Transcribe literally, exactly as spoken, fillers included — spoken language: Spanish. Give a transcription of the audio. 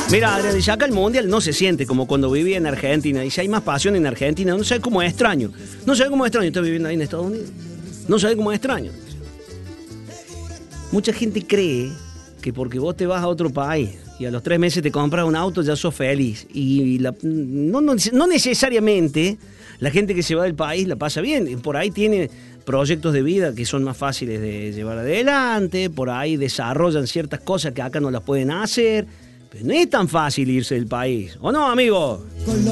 Mira, Adrián, dice, acá el Mundial no se siente como cuando vivía en Argentina. Dice, hay más pasión en Argentina. No sé cómo extraño. No sé cómo extraño. Estoy viviendo ahí en Estados Unidos. No sé cómo extraño. Mucha gente cree que porque vos te vas a otro país y a los tres meses te compras un auto, ya sos feliz. Y la, no, no, no necesariamente la gente que se va del país la pasa bien. Por ahí tiene proyectos de vida que son más fáciles de llevar adelante, por ahí desarrollan ciertas cosas que acá no las pueden hacer. Pero no es tan fácil irse del país. ¿O no, amigo?